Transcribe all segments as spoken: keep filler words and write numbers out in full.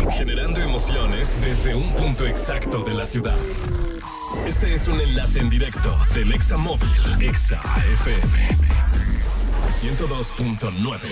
Generando emociones desde un punto exacto de la ciudad. Este es un enlace en directo del Exa Móvil, Exa F M ciento dos punto nueve.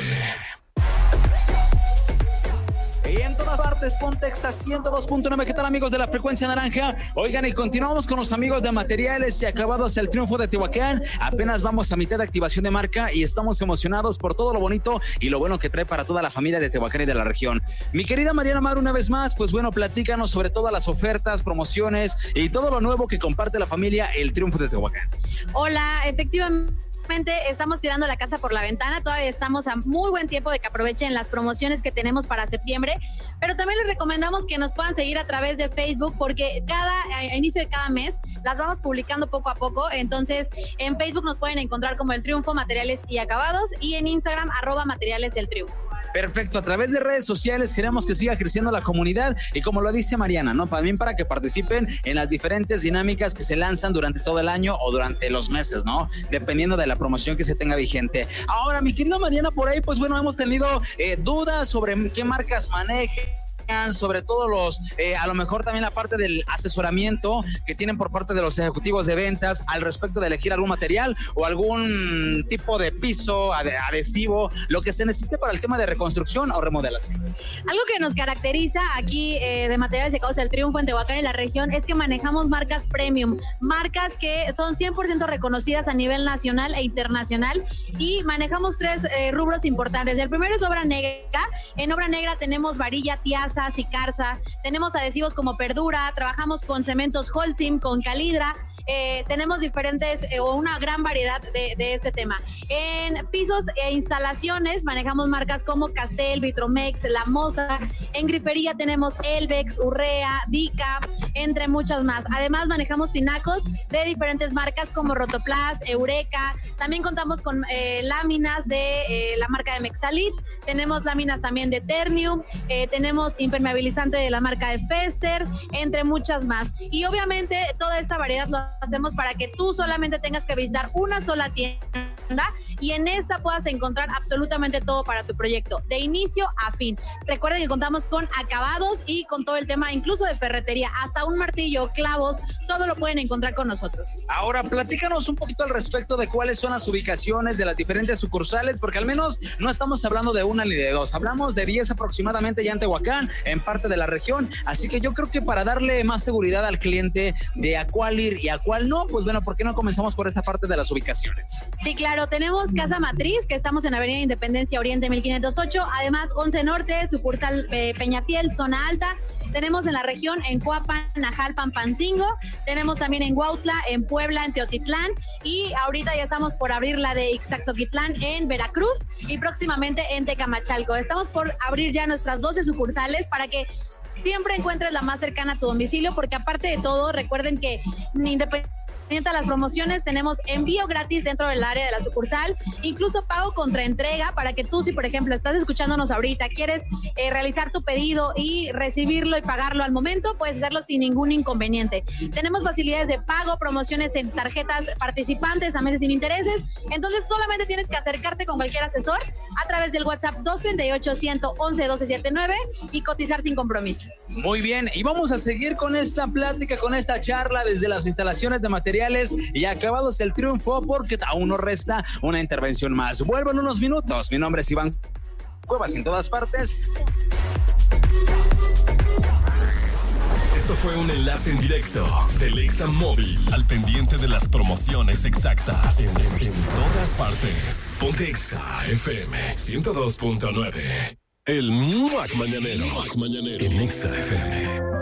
Y en todas partes, ponte Exa ciento dos punto nueve. ¿Qué tal, amigos de la frecuencia naranja? Oigan, y continuamos con los amigos de Materiales y Acabados El Triunfo de Tehuacán. Apenas vamos a mitad de activación de marca y estamos emocionados por todo lo bonito y lo bueno que trae para toda la familia de Tehuacán y de la región. Mi querida Mariana Mar, una vez más, pues bueno, platícanos sobre todas las ofertas, promociones y todo lo nuevo que comparte la familia El Triunfo de Tehuacán. Hola, efectivamente. Estamos tirando la casa por la ventana, todavía estamos a muy buen tiempo de que aprovechen las promociones que tenemos para septiembre, pero también les recomendamos que nos puedan seguir a través de Facebook porque cada a inicio de cada mes las vamos publicando poco a poco, entonces en Facebook nos pueden encontrar como El Triunfo Materiales y Acabados y en Instagram arroba Materiales del Triunfo. Perfecto, a través de redes sociales queremos que siga creciendo la comunidad y como lo dice Mariana, ¿no? También para que participen en las diferentes dinámicas que se lanzan durante todo el año o durante los meses, ¿no? Dependiendo de la promoción que se tenga vigente. Ahora, mi querida Mariana, por ahí, pues bueno, hemos tenido eh, dudas sobre qué marcas manejen, sobre todo los, eh, a lo mejor también la parte del asesoramiento que tienen por parte de los ejecutivos de ventas al respecto de elegir algún material o algún tipo de piso, adhesivo, lo que se necesite para el tema de reconstrucción o remodelación. Algo que nos caracteriza aquí eh, de Materiales y Acabados El Triunfo en Tehuacán y la región es que manejamos marcas premium, marcas que son cien por ciento reconocidas a nivel nacional e internacional y manejamos tres eh, rubros importantes. El primero es obra negra. En obra negra tenemos varilla, tiaza, Sicarza, tenemos adhesivos como Perdura, trabajamos con cementos Holcim, con Calidra, eh, tenemos diferentes eh, o una gran variedad de, de este tema. En pisos e instalaciones manejamos marcas como Castel, Vitromex, La Moza. En grifería tenemos Elvex, Urrea, Dica, entre muchas más. Además manejamos tinacos de diferentes marcas como Rotoplas, Eureka. También contamos con eh, láminas de eh, la marca de Mexalit. Tenemos láminas también de Ternium. Eh, tenemos impermeabilizante de la marca de Fester, entre muchas más. Y obviamente toda esta variedad lo hacemos para que tú solamente tengas que visitar una sola tienda y en esta puedas encontrar absolutamente todo para tu proyecto, de inicio a fin. Recuerden que contamos con acabados y con todo el tema, incluso de ferretería, hasta un martillo, clavos, todo lo pueden encontrar con nosotros. Ahora, platícanos un poquito al respecto de cuáles son las ubicaciones de las diferentes sucursales, porque al menos no estamos hablando de una ni de dos, hablamos de diez aproximadamente ya en Tehuacán, en parte de la región, así que yo creo que para darle más seguridad al cliente de a cuál ir y a cuál no, pues bueno, ¿por qué no comenzamos por esta parte de las ubicaciones? Sí, claro, tenemos Casa Matriz, que estamos en Avenida Independencia Oriente mil quinientos ocho, además once Norte, sucursal eh, Peñafiel, zona alta. Tenemos en la región, en Coapan, Najalpan, Pancingo. Tenemos también en Huautla, en Puebla, en Teotitlán. Y ahorita ya estamos por abrir la de Ixtaxoquitlán en Veracruz y próximamente en Tecamachalco. Estamos por abrir ya nuestras doce sucursales para que siempre encuentres la más cercana a tu domicilio, porque aparte de todo, recuerden que independientemente a las promociones tenemos envío gratis dentro del área de la sucursal, incluso pago contra entrega para que tú, si por ejemplo estás escuchándonos ahorita, quieres eh, realizar tu pedido y recibirlo y pagarlo al momento, puedes hacerlo sin ningún inconveniente. Tenemos facilidades de pago, promociones en tarjetas participantes a meses sin intereses, entonces solamente tienes que acercarte con cualquier asesor a través del WhatsApp dos tres ocho, uno uno uno, uno dos siete nueve y cotizar sin compromiso. Muy bien, y vamos a seguir con esta plática, con esta charla desde las instalaciones de Materiales y Acabados El Triunfo, porque aún nos resta una intervención más. Vuelvo en unos minutos. Mi nombre es Iván Cuevas, en todas partes. Esto fue un enlace en directo del Exa Móvil, al pendiente de las promociones exactas en, en, en todas partes. Ponte Exa F M ciento dos punto nueve. El Muac Mañanero, Muac Mañanero en Exa F M.